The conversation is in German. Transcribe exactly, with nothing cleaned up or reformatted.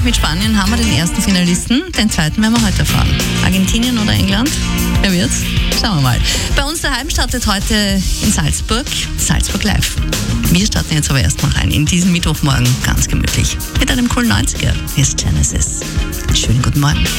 Mit Spanien haben wir den ersten Finalisten, den zweiten werden wir heute erfahren. Argentinien oder England? Wer wird's? Schauen wir mal. Bei uns daheim startet heute in Salzburg, Salzburg Live. Wir starten jetzt aber erstmal rein in diesen Mittwochmorgen ganz gemütlich. Mit einem coolen neunziger. Hier ist Genesis. Schönen guten Morgen.